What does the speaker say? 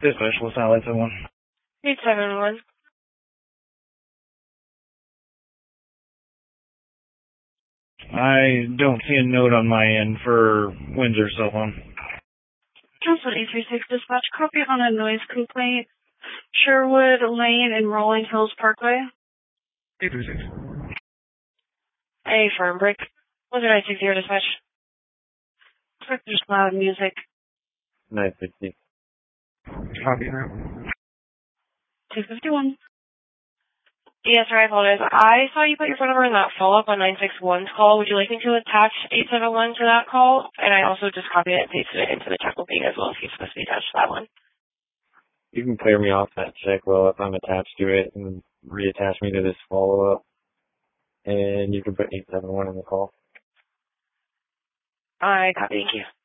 Dispatch, what's that, someone? 871. I don't see a note on my end for Windsor cell phone. Council 836 dispatch, copy on a noise complaint. Sherwood Lane and Rolling Hills Parkway. 836. Hey, firm break. Windsor 960 dispatch. Looks like there's loud music. 960. Copy that. 251. Yes, sir, I apologize. I saw you put your phone number in that follow-up on 961's call. Would you like me to attach 871 to that call? And I also just copied it and pasted it into the check booking as well if you're supposed to be attached to that one. You can clear me off that check well if I'm attached to it and reattach me to this follow-up. And you can put 871 in the call. I copy, thank you.